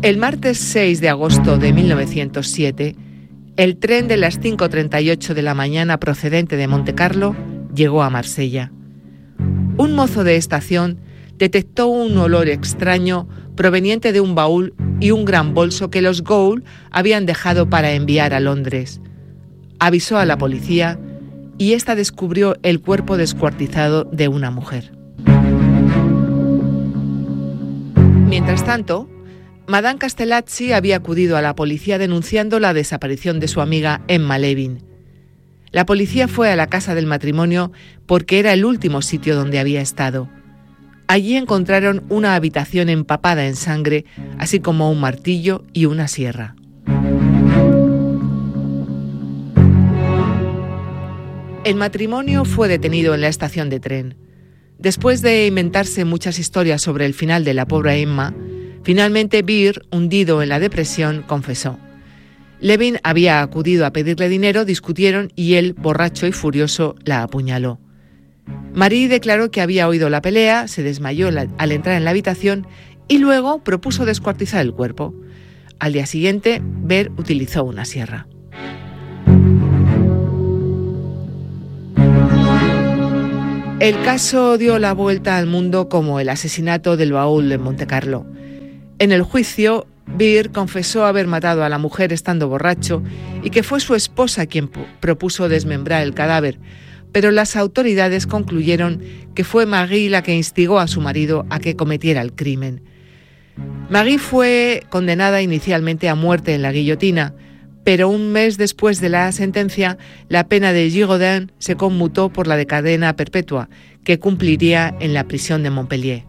El martes 6 de agosto de 1907, el tren de las 5:38 de la mañana procedente de Montecarlo llegó a Marsella. Un mozo de estación detectó un olor extraño proveniente de un baúl y un gran bolso que los Gould habían dejado para enviar a Londres. Avisó a la policía y ésta descubrió el cuerpo descuartizado de una mujer. Mientras tanto, Madame Castellazzi había acudido a la policía denunciando la desaparición de su amiga Emma Levin. La policía fue a la casa del matrimonio porque era el último sitio donde había estado. Allí encontraron una habitación empapada en sangre, así como un martillo y una sierra. El matrimonio fue detenido en la estación de tren. Después de inventarse muchas historias sobre el final de la pobre Emma, finalmente Beer, hundido en la depresión, confesó. Levin había acudido a pedirle dinero, discutieron y él, borracho y furioso, la apuñaló. Marie declaró que había oído la pelea, se desmayó al entrar en la habitación y luego propuso descuartizar el cuerpo. Al día siguiente, Beer utilizó una sierra. El caso dio la vuelta al mundo como el asesinato del baúl de Montecarlo. En el juicio, Beer confesó haber matado a la mujer estando borracho y que fue su esposa quien propuso desmembrar el cadáver, pero las autoridades concluyeron que fue Marie la que instigó a su marido a que cometiera el crimen. Marie fue condenada inicialmente a muerte en la guillotina, pero un mes después de la sentencia, la pena de Giraudin se conmutó por la de cadena perpetua, que cumpliría en la prisión de Montpellier.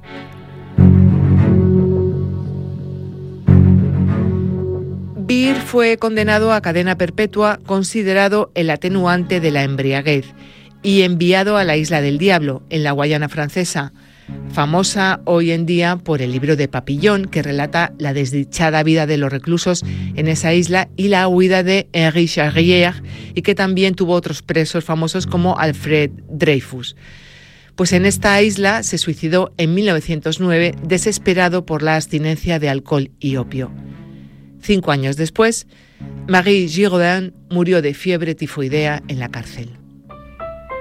Beer fue condenado a cadena perpetua, considerado el atenuante de la embriaguez, y enviado a la Isla del Diablo, en la Guayana francesa, famosa hoy en día por el libro de Papillon, que relata la desdichada vida de los reclusos en esa isla y la huida de Henri Charrière, y que también tuvo otros presos famosos como Alfred Dreyfus. Pues en esta isla se suicidó en 1909, desesperado por la abstinencia de alcohol y opio. 5 años después, Marie Giraudin murió de fiebre tifoidea en la cárcel.